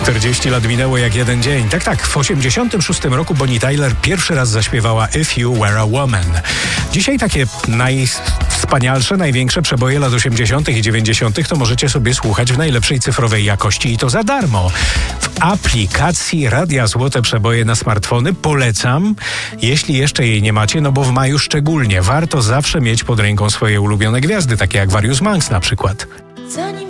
40 lat minęło jak jeden dzień. Tak, w 86 roku Bonnie Tyler pierwszy raz zaśpiewała If You Were a Woman. Dzisiaj takie najwspanialsze, największe przeboje lat 80. i 90. to możecie sobie słuchać w najlepszej cyfrowej jakości i to za darmo. W aplikacji Radia Złote Przeboje na smartfony polecam, jeśli jeszcze jej nie macie, no bo w maju szczególnie. Warto zawsze mieć pod ręką swoje ulubione gwiazdy, takie jak Warius Manx na przykład.